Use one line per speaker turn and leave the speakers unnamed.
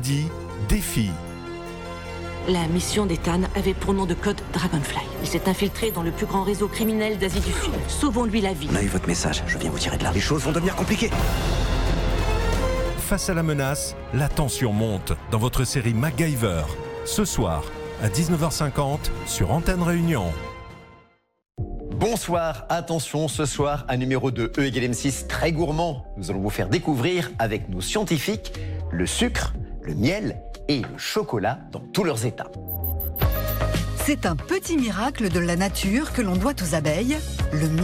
midi, défi.
La mission d'Ethan avait pour nom de code Dragonfly. Il s'est infiltré dans le plus grand réseau criminel d'Asie du Sud. Sauvons-lui la vie.
On a eu votre message, je viens vous tirer de là. Les choses vont devenir compliquées.
Face à la menace, la tension monte dans votre série MacGyver. Ce soir, à 19h50 sur Antenne Réunion.
Bonsoir, attention, ce soir, un numéro de E = M6 très gourmand. Nous allons vous faire découvrir avec nos scientifiques le sucre, le miel et le chocolat dans tous leurs états.
C'est un petit miracle de la nature que l'on doit aux abeilles, le